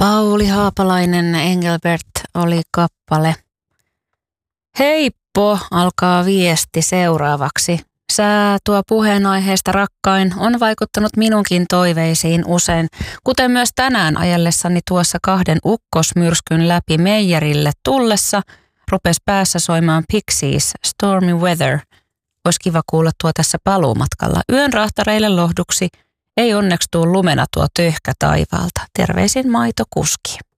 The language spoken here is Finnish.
Pauli Haapalainen, Engelbert oli kappale. Heippo, alkaa viesti seuraavaksi. Sää tuo puheenaiheesta rakkain on vaikuttanut minunkin toiveisiin usein, kuten myös tänään ajellessani tuossa 2 ukkosmyrskyn läpi meijerille tullessa rupesi päässä soimaan Pixies, Stormy Weather. Olisi kiva kuulla tuo tässä paluumatkalla. Yön rahtareille lohduksi ei onneksi tuu lumena tuo töhkä taivaalta. Terveisin maitokuski.